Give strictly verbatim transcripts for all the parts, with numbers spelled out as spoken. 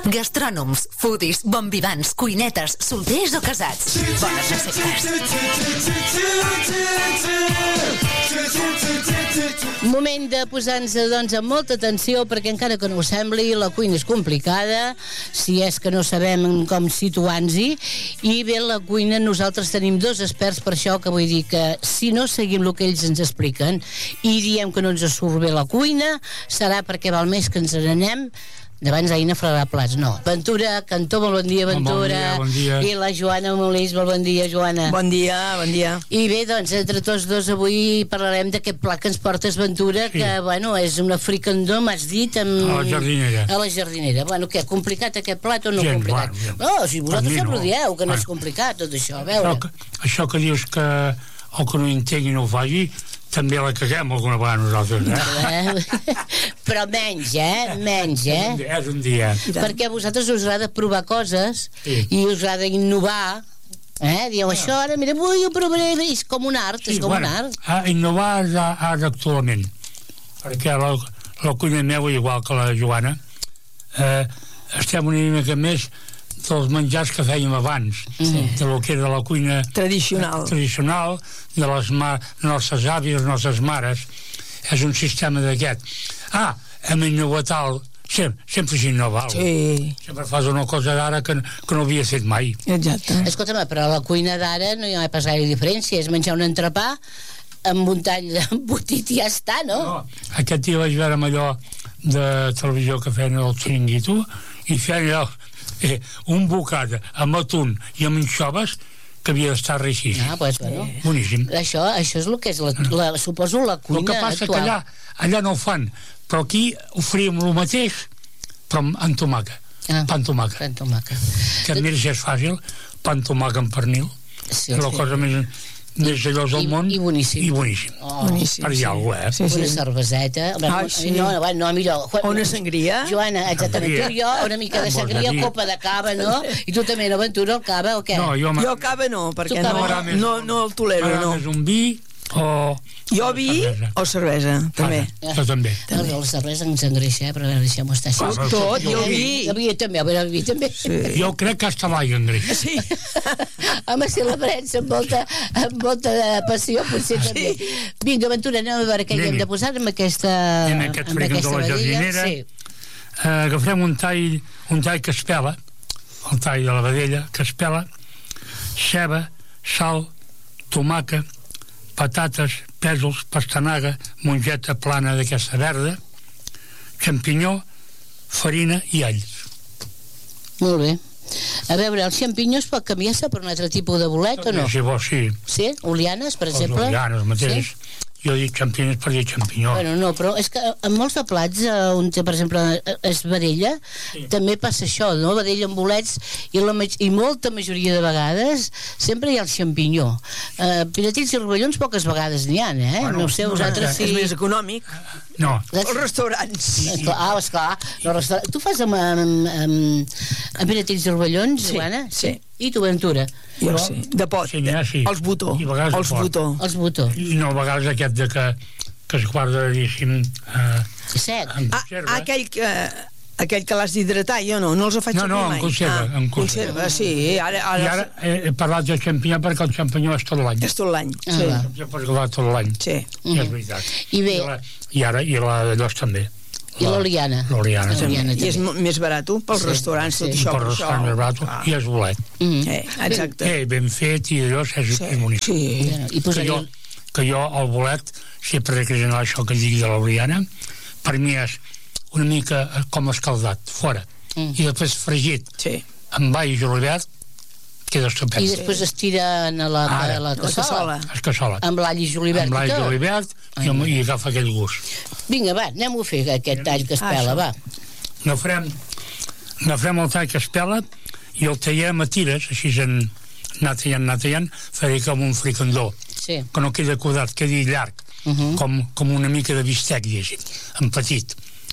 Gastrònoms, foodies, bonvivants, cuinetes, solters o casats. Bones receptes. Moment de posar-nos doncs amb molta atenció, perquè encara que no ho sembli, la cuina és complicada, si és que no sabem com situar-nos-hi, i bé, la cuina nosaltres tenim dos experts per això, que vull dir que si no seguim el que ells ens expliquen i diem que no ens surt bé la cuina, serà perquè val més que ens n'anem d'abans d'ahir a fregar plats, no. Ventura Cantó, molt bon dia, Ventura. Bon dia, bon dia. I la Joana Molís, molt bon dia, Joana. Bon dia, bon dia. I bé, doncs, entre tots dos avui parlarem d'aquest plat que ens portes, Ventura, sí. Que, bueno, és una fricandó, m'has dit, amb... A la jardinera. A la jardinera. Bueno, què, complicat aquest plat o no Gent, complicat? Bueno, no, si vosaltres no. sempre ho dieu, que no bueno. és complicat tot això, a veure. Això que, això que dius que el que no entengui no ho faci, també la caguem alguna vegada nosaltres, eh? Però menys, eh? Menys, eh? És un dia. Perquè a vosaltres us agrada provar coses, sí. I us agrada innovar, eh? Dieu, això ara, mira, vull, ho provaré, és com un art, sí, és com bueno, un art. A innovar és ara actualment, perquè la, la cuina meva, igual que la Joana, eh, estem una mica més dels menjars que fèiem abans, sí. De lo que era la cuina tradicional, eh, tradicional de les ma- nostres àvies, les nostres mares. És un sistema d'aquest. Ah, hem innovat tal, sempre, sempre s'innova. Sí. Sempre fas una cosa d'ara que, que no havia fet mai. Exacte. Escolta'm, però a la cuina d'ara no hi ha pas gaire diferència, és menjar un entrepà amb un tall d'embotit i ja està, no? No, aquest dia vaig veure amb allò de televisió que feien el xiringuito i feien allò, eh, un bocata amb atún i amb anxoves que havia d'estar reixís. Ah, pues, bueno. Boníssim. Això, això és el que és, la, la, suposo, la cuina actual. El que passa actual. que allà, allà no ho fan, però aquí oferim el mateix, però amb tomaca. Ah, pa amb tomaca. Pa amb tomaca. Que mira si és fàcil, pa amb tomaca amb pernil. Sí, és la sí. cosa més... més allò del I, món i boníssim, i boníssim. Oh, boníssim per dir sí. alguna cosa, eh? Sí, sí. Una cerveseta. Ah, sí. No, no, no, millor. O una sangria. Joana, exactament, tu i jo, una mica de sangria, copa de cava, no? I tu també, no, Ventura, el cava o què? No, jo, jo cava no, perquè cava no, no. no, no el tolero, no. M'agrada més un vi o... Jo vi cervesa. O cervesa, també. Ah, jo també. No, la cervesa ens engreixa, eh? Però a veure, deixem-ho estar així. Ah, tot, i el vi. El vi també, a veure, el vi també. Sí. Jo crec que hasta l'aigua engreixa. Sí. Home, si la prens amb molta, amb molta passió, potser sí. També. Vinga, Ventura, anem a veure què hi hem de posar amb aquesta... En aquest fricandó de la jardinera. Sí. Uh, agafem un tall, un tall que es pela, el tall de la vedella, que es pela, ceba, sal, tomaca, patates, pèsols, pastanaga, mongeta plana d'aquesta verda, xampinyó, farina i all. Molt bé. A veure, el xampinyó es pot canviar-se per un altre tipus de bolet o no? Si vols, sí. Sí? Olianes, per Els exemple? olianes mateix. Sí? Jo dic xampinyó per dir xampinyó. Bueno, no, però és que en molts de plats, eh, on, per exemple, és vedella, sí. També passa això, no? Vedella amb bolets, i, la, i molta majoria de vegades sempre hi ha el xampinyó. Eh, piratits i rovellons poques vegades n'hi ha, eh? Bueno, no ho sé, vosaltres sí. És més econòmic. No. Els restaurants. Sí, sí. Ah, esclar. Restaur... Tu fas amb, amb, amb, amb piratits i rovellons, sí, Joana? Sí. I tu, Ventura? Jo sí, de pot, sí, ha, sí. Els botó, els botó. Els botó. I no, a vegades aquest de que, que es guarda, diguéssim, eh, sec. Ah, aquell que, aquell que l'has d'hidratar, jo no, no els faig no, no, mai. en conserva, ah, en conserva. conserva, sí. Ara, ara, I ara he, he parlat de xampinyó perquè el xampinyó és tot l'any. És tot l'any, ah, sí. Ja pots agafar tot l'any. Sí. I és veritat. I bé... I, la, i ara, i la d'allòs també. I l'oliana. L'oliana. I és més barat pels sí, restaurants, tot sí. això. Per restaurants és barat ah. i és bolet. Mm -hmm. eh, exacte. Eh, ben fet i allò és, sí. és bonic. Sí. I que, jo, que jo, el bolet, sempre he cregut això que digui de l'oliana, per mi és una mica com escaldat, fora. Mm. I després fregit sí. amb all i julivert, queda estupend. I després es tira a la, Ara, a la cassola. Es cassola. Amb l'all i julivert. Amb l'all i julivert i, i agafa aquell gust. Vinga, va, anem-ho a fer, aquest tall que es pela, ah, va. Agafrem, agafrem el tall que es pela i el tallem a tires, així en anar tallant, anar tallant, faré com un fricandó. Sí. Que no queda codat, quedi llarg, uh -huh. com, com una mica de bistec, llegim, en petit.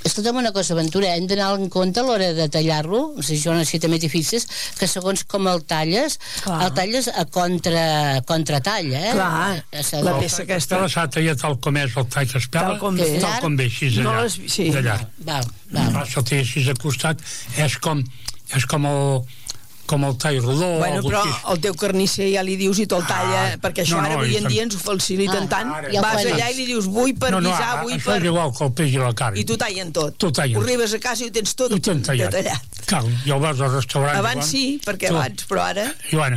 Escolta'm una cosa, Ventura, hem d'anar en compte a l'hora de tallar-lo, no sé si, si també t'hi fixes, que segons com el talles, clar. el talles a contra, contratall, eh? Clar, la peça aquesta. La s'ha tallat tal com és el tall que es pela, tal com, tal com ve, així d'allà. No les... sí. d'allà. Val, val. Si el té així de costat, és com, és com el... com el tall rodó. Bueno, però el teu carnisser ja li dius i te'l talla, ah, perquè això no, no, ara avui en dia ens ho faciliten ah, tant. Ja vas allà i li dius, vull per no, no, guisar, vull això per... és igual que el peix i la carn. I t'ho tallen tot. T'ho tallen. Ho arribes a casa i ho tens tot tallat. tallat. Cal, ja ho vas al restaurant. Abans sí, perquè tu... abans, però ara... I bueno,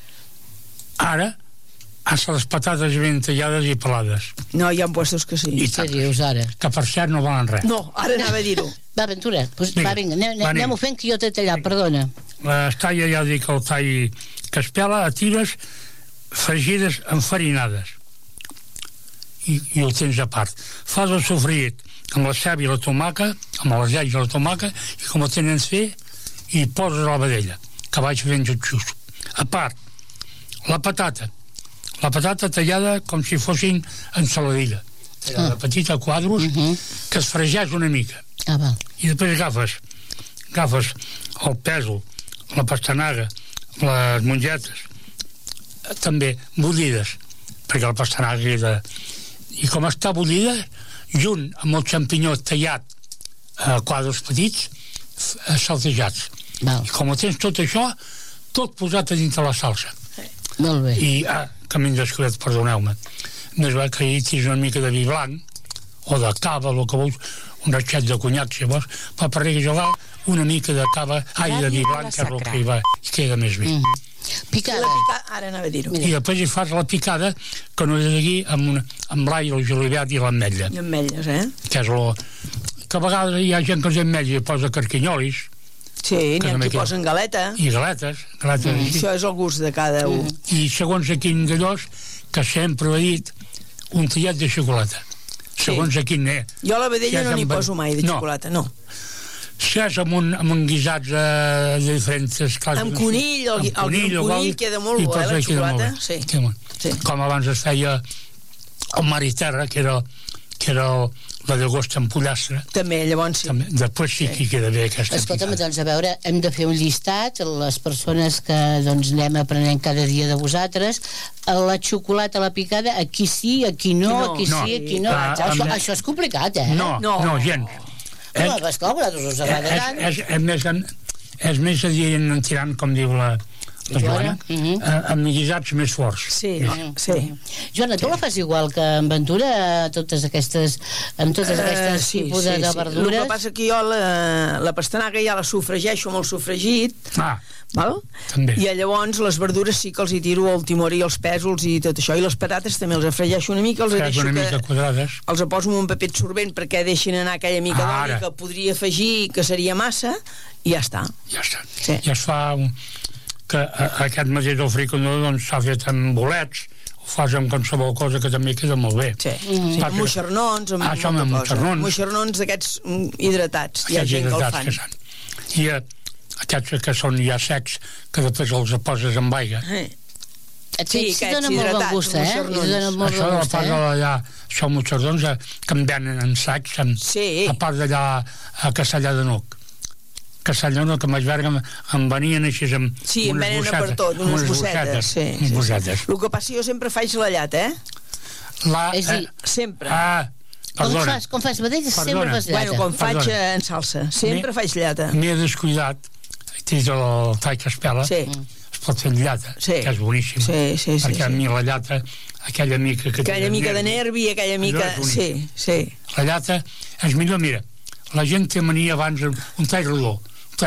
ara, hasta les patates ben tallades i pelades. No, hi ha puestos que sí. I què dius ara? Que per cert no valen res. No, ara anava a dir-ho. Va, Ventura, pues, vinga, va, vinga, anem, va, anem-ho fent que jo t'he tallat, perdona. Les talla, ja dic, el tall que es pela a tires fregides enfarinades. I, i el tens a part. Fas el sofrit amb la ceba i la tomaca, amb les lleis i la tomaca, i com ho tenen fer, i poses a la vedella, que vaig fent jutjust. A part, la patata. La patata tallada com si fossin ensaladilla. Tallada ah. petita, quadros, uh -huh. que es fregeix una mica. Ah, val. I després agafes, agafes el pèsol, la pastanaga, les mongetes, també bullides, perquè la pastanaga queda... I com està bullida, junt amb el xampinyó tallat a quadres petits, saltejats. Val. I com ho tens tot això, tot posat a dintre la salsa. Molt bé. I, ah, que m'he descuidat, perdoneu-me, més va que hi tens una mica de vi blanc, o de cava, el que vols, un ratxet de conyac, si vols, però per regalar una mica de cava, ai, de vi blanc, que és el que hi va, i queda més bé. Mm. Picada. La picada, ara anava a dir-ho. I després hi fas la picada, que no és d'aquí, amb, una, amb l'all, el julivert i l'ametlla. I ametlles, eh? Que és lo... que a vegades hi ha gent que els ametlla i posa carquinyolis. Sí, n'hi ha qui posen galeta. I galetes. galetes mm. Això és el gust de cada un. Mm. I segons a quin d'allòs, que sempre he dit, un tallet de xocolata. Segons sí. a quin n'és. Jo a la vedella si no n'hi poso mai de no. xocolata, no. Si és amb un, amb un guisats eh, de diferents classes. Amb conill, el, amb conill, el conill queda molt bo, eh, la xocolata. Sí. Sí. Com abans es feia el mar i terra, que era, que era el, la d'agost amb pollastre. També, llavors sí. També, després sí, sí que queda bé aquesta Escolta'm, picada. Doncs a veure, hem de fer un llistat, les persones que doncs, anem aprenent cada dia de vosaltres, la xocolata, la picada, aquí sí, aquí no, no. aquí no. sí, aquí no. Ah, això, amb... això és complicat, eh? No, no, no gens. No, és, esclar, a vosaltres us agrada tant. És, és, és, més, és més adient en tirant, com diu la, la Joana, uh -huh. eh, amb guisats més forts. Sí, uh -huh. sí. Joana, tu sí. la fas igual que en Ventura, totes aquestes, amb totes aquestes uh, sí, tipus sí, de, de verdures? Sí. El que passa que jo la, la pastanaga ja la sofregeixo amb el sofregit, ah, val? També. I llavors les verdures sí que els hi tiro el timorí, els pèsols i tot això, i les patates també els afregeixo una mica, els deixo una que, mica quadrades. Els poso en un paper absorbent perquè deixin anar aquella mica ah, d'oli que podria afegir, que seria massa, i ja està. Ja està. Sí. Ja es fa un... que a, aquest mateix del fricandó doncs s'ha fet amb bolets, ho fas amb qualsevol cosa que també queda molt bé. Sí, mm. sí. amb moixernons, amb ah, molta cosa. Moixernons. Moixernons d'aquests hidratats, hi ha gent que el fan. Que I eh, aquests que són ja secs, que després els poses amb aigua. Eh. Sí, sí dona molt bon gust, eh? Molt això bon gust, eh? allà, això moixernons eh, que em venen en sacs, en, sí. a part d'allà a Castellà de Nuc. Castellà no, que m'esverga em venien així amb sí, unes venen bossetes, per tot, unes bossetes, sí, unes sí, bossetes. Sí. El que passa jo sempre faig la llat, eh? La, és dir, eh, sempre. Ah, perdona. Com fas, com fas vedelles, sempre fas llata. Bueno, com faig perdona. En salsa, sempre faig llata. M'he descuidat, tens el tall que es pela, sí. es pot fer llata, sí. que és boníssim, sí, sí, sí, perquè sí. a mi la llata, aquella mica que aquella mica de nervi, aquella mica... Sí, sí. La llata és millor, mira, la gent té mania abans un tall rodó,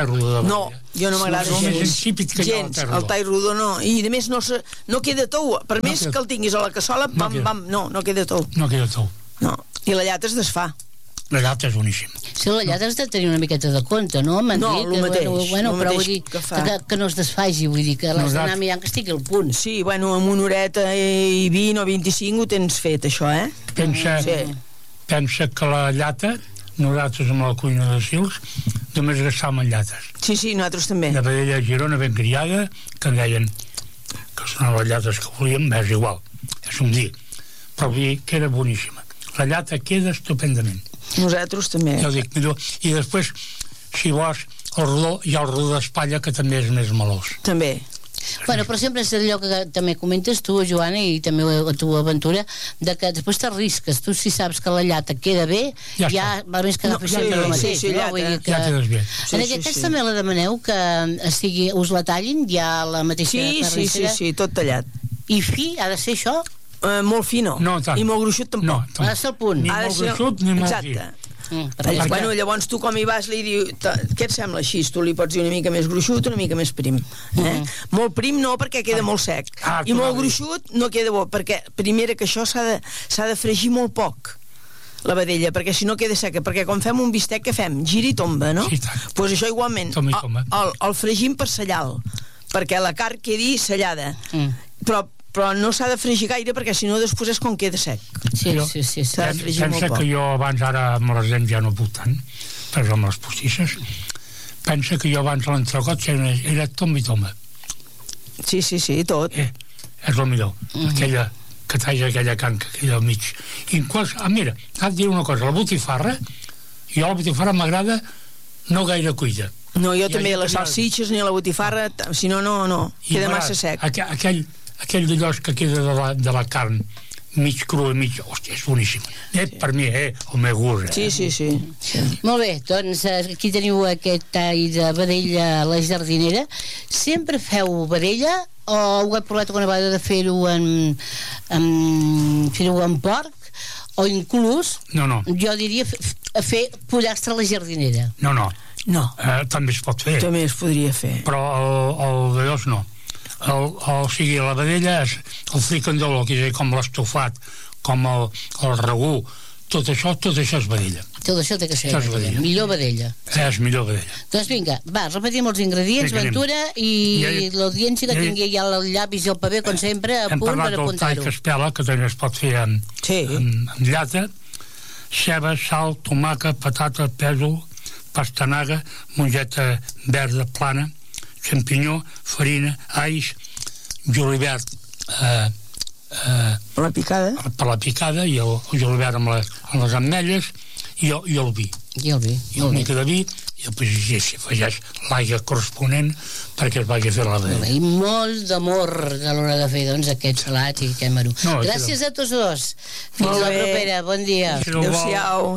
no, jo no m'agrada gens, gens, gens el tall rodó no, i a més no, se, no queda tou, per no més queda... que el tinguis a la cassola bam, no bam, no, no queda tou no queda tou no. I la llata es desfà, la llata és boníssim. Sí, la llata has de tenir una miqueta de compte, no? No, el mateix, bueno, bueno, el però mateix vull dir, que fa. Que, que no es desfaci, vull dir, que l'has d'anar mirant que estigui al punt. Sí, bueno, amb una horeta i vint o vint-i-cinc ho tens fet, això, eh? Pensa, sí. pensa que la llata, nosaltres amb la cuina de Sils, només gastàvem en llates. Sí, sí, nosaltres també. La vedella de Girona ben criada, que em deien que són les llates que volíem, és igual, és un dir. Però vull dir que era boníssima. La llata queda estupendament. Nosaltres també. Ja ho dic, millor. I després, si vols, el rodó, hi ha el rodó d'espatlla, que també és més melós. També. Bueno, però sempre és allò que també comentes tu, Joana, i també tu, Aventura, de que després t'arrisques. Tu, si saps que la llata queda bé, ja, ja va més que agafar no, sempre el mateix. Sí, sí, no? Vull dir que... ja quedes bé. En aquest cas sí, sí. també la demaneu que sigui, us la tallin, ja la mateixa sí, carnissera? Sí, sí, sí, tot tallat. I fi, ha de ser això? Uh, molt fi no. No, tant. I molt gruixut tampoc. No, tant. Ha de ser el punt. Ni molt ser... gruixut ni molt fi. Exacte. Mm, perquè... Bueno, llavors tu com hi vas li diu, què et sembla així? Tu li pots dir una mica més gruixut, una mica més prim, eh? Mm. Molt prim no, perquè queda molt sec, ah, i molt gruixut no queda bo, perquè primera que això s'ha de, s'ha de fregir molt poc, la vedella, perquè si no queda seca, perquè quan fem un bistec, què fem? Gira i tomba, no? Sí, doncs pues això igualment el, el, el fregim per sellar-lo, perquè la carn quedi sellada, mm. però però no s'ha de fregir gaire perquè si no després és com queda sec. Sí, sí, sí, sí. S'ha de fregir molt poc. Pensa que jo abans, ara amb les dents ja no puc tant, perquè amb les postisses, pensa que jo abans l'entregot era, era tomba i tomba. Sí, sí, sí, tot. Eh, és el millor. Mm-hmm. Aquella, que talls aquella canca, aquella al mig. I quals, ah, mira, t'ha de dir una cosa, la botifarra, jo la botifarra m'agrada no gaire cuida. No, jo I també, les salsitxes ni la botifarra, si no, no, no, queda massa sec. Aquell, aquell aquell d'allò que queda de la, de la carn mig cru i mig... Hòstia, és boníssim. Eh, sí. Per mi, eh, el meu gust. Eh? Sí, sí, sí, sí. Molt bé, doncs aquí teniu aquest tall de vedella a la jardinera. Sempre feu vedella o ho he provat alguna vegada de fer-ho en, en, fer-ho en porc? O inclús, no, no. jo diria fer pollastre a la jardinera. No, no. No. Eh, també es pot fer. També es podria fer. Però el, el d'allòs no. El, el, o sigui, la vedella és el fricandoló, que és com l'estofat, com el, el regú, tot això, tot això és vedella. Tot això té que ser vedella. vedella. Millor vedella. És millor vedella. Doncs vinga, va, repetim els ingredients, sí, Ventura, i, i l'audiència que tingui ja els llapis i el paper, com sempre, a punt per apuntar-ho. Hem parlat del tall que es pela, que també es pot fer amb, sí. amb, amb llata, ceba, sal, tomaca, patata, pèsol, pastanaga, mongeta verda plana, xampinyó, farina, alls, julivert eh, eh, la picada per la picada i el, el julivert amb les, amb les ametlles i el, i el vi i el vi i una mica de vi i després ja s'hi afegeix l'aigua corresponent perquè es vagi a fer la vedella. I molt d'amor a l'hora de fer doncs aquest salat i aquest menú. No, gràcies a tots dos. Fins la propera. Bon dia. Adéu-siau.